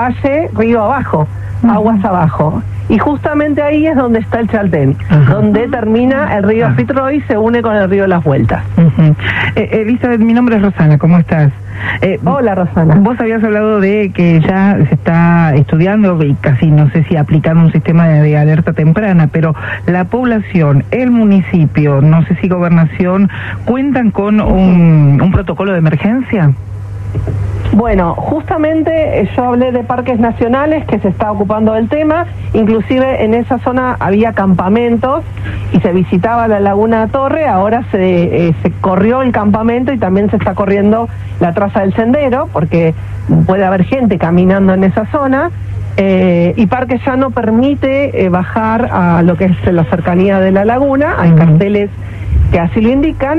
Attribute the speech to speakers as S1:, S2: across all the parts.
S1: valle río abajo, aguas abajo. Y justamente ahí es donde está el Chaltén, donde termina el río Fitzroy y se une con el río Las Vueltas.
S2: Elizabeth, mi nombre es Rosana, ¿cómo estás?
S1: Hola, Rosana.
S2: Vos habías hablado de que ya se está estudiando y casi no sé si aplicando un sistema de alerta temprana, pero la población, el municipio, no sé si gobernación, ¿cuentan con un protocolo de emergencia?
S1: Bueno, justamente yo hablé de parques nacionales que se está ocupando del tema, inclusive en esa zona había campamentos y se visitaba la Laguna Torre, ahora se corrió el campamento y también se está corriendo la traza del sendero, porque puede haber gente caminando en esa zona, y Parques ya no permite bajar a lo que es la cercanía de la laguna, hay carteles que así lo indican.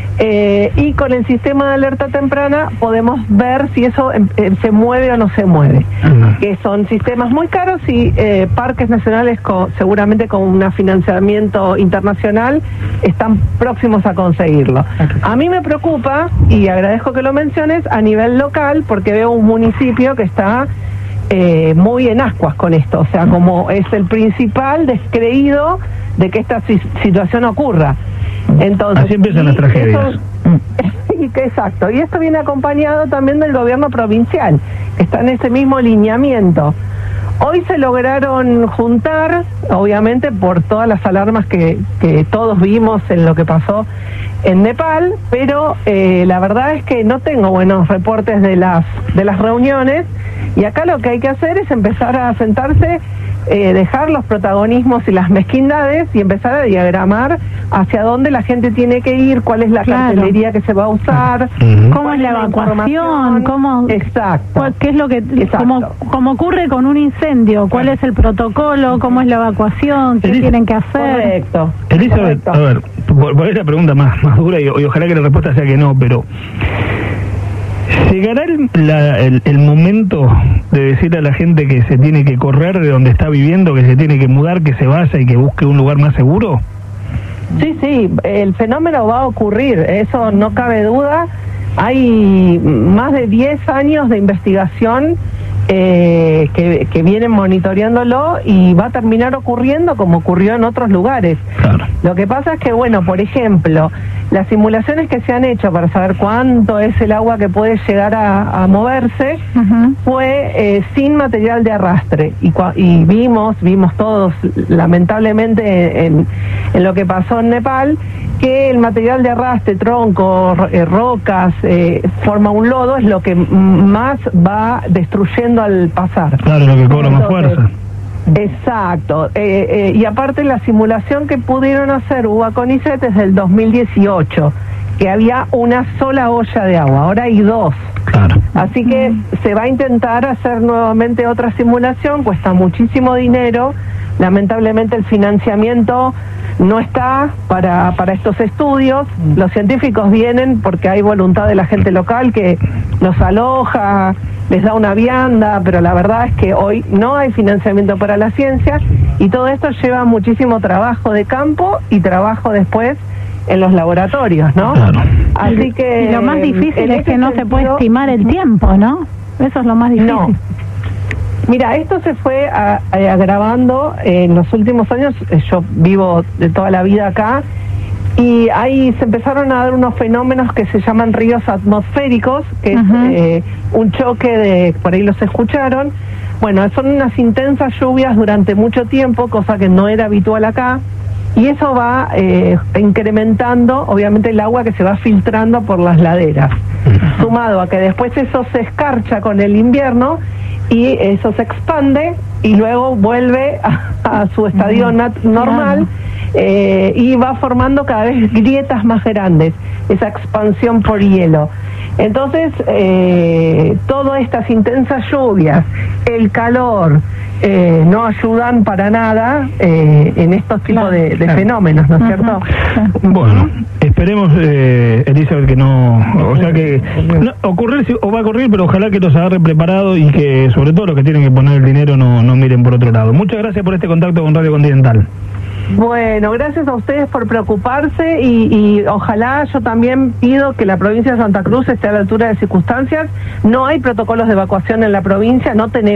S1: Y con el sistema de alerta temprana podemos ver si eso se mueve o no se mueve, que son sistemas muy caros y parques nacionales seguramente con un financiamiento internacional están próximos a conseguirlo. A mí me preocupa, y agradezco que lo menciones, a nivel local, porque veo un municipio que está muy en ascuas con esto, o sea, como es el principal descreído de que esta situación ocurra. Entonces,
S3: así empiezan las tragedias.
S1: Exacto, y esto viene acompañado también del gobierno provincial, que está en ese mismo lineamiento. Hoy se lograron juntar, obviamente por todas las alarmas que todos vimos en lo que pasó en Nepal, pero la verdad es que no tengo buenos reportes de las reuniones, y acá lo que hay que hacer es empezar a sentarse, dejar los protagonismos y las mezquindades y empezar a diagramar hacia dónde la gente tiene que ir, cuál es la cartelería que se va a usar,
S4: cómo es la evacuación, cómo, qué es lo que, cómo ocurre con un incendio, cuál es el protocolo, cómo es la evacuación, qué tienen que hacer.
S1: Correcto.
S3: Elizabeth, a ver, por esa pregunta más dura y ojalá que la respuesta sea que no, pero ¿llegará el momento de decir a la gente que se tiene que correr de donde está viviendo, que se tiene que mudar, que se vaya y que busque un lugar más seguro?
S1: Sí, el fenómeno va a ocurrir, eso no cabe duda. Hay más de 10 años de investigación que vienen monitoreándolo y va a terminar ocurriendo como ocurrió en otros lugares.
S3: Claro.
S1: Lo que pasa es que, bueno, por ejemplo, las simulaciones que se han hecho para saber cuánto es el agua que puede llegar a moverse fue sin material de arrastre y vimos todos lamentablemente en lo que pasó en Nepal que el material de arrastre, troncos, rocas, forma un lodo, es lo que más va destruyendo al pasar.
S3: Claro, lo que cobra más fuerza.
S1: Exacto, y aparte la simulación que pudieron hacer UBA CONICET es del 2018, que había una sola olla de agua, ahora hay 2.
S3: Claro.
S1: Así que se va a intentar hacer nuevamente otra simulación, cuesta muchísimo dinero, lamentablemente el financiamiento no está para estos estudios, los científicos vienen porque hay voluntad de la gente local que los aloja, les da una vianda, pero la verdad es que hoy no hay financiamiento para la ciencia y todo esto lleva muchísimo trabajo de campo y trabajo después en los laboratorios, ¿no?
S3: Claro.
S1: Así que
S4: y lo más difícil es que no se puede estimar el tiempo, ¿no? Eso es lo más difícil.
S1: No. Mira, esto se fue agravando en los últimos años. Yo vivo de toda la vida acá y ahí se empezaron a dar unos fenómenos que se llaman ríos atmosféricos, que es un choque de, por ahí los escucharon. Bueno, son unas intensas lluvias durante mucho tiempo, cosa que no era habitual acá, y eso va incrementando, obviamente, el agua que se va filtrando por las laderas, sumado a que después eso se escarcha con el invierno y eso se expande y luego vuelve a su estadio normal. Y va formando cada vez grietas más grandes, esa expansión por hielo. Entonces, todas estas intensas lluvias, el calor, no ayudan para nada en estos tipos de fenómenos, ¿no es cierto?
S3: Bueno, esperemos, Elizabeth, que no, o sea que no, ocurrir o va a ocurrir, pero ojalá que los agarre preparados y que sobre todo los que tienen que poner el dinero no miren por otro lado. Muchas gracias por este contacto con Radio Continental.
S1: Bueno, gracias a ustedes por preocuparse y ojalá, yo también pido que la provincia de Santa Cruz esté a la altura de circunstancias. No hay protocolos de evacuación en la provincia, no tenemos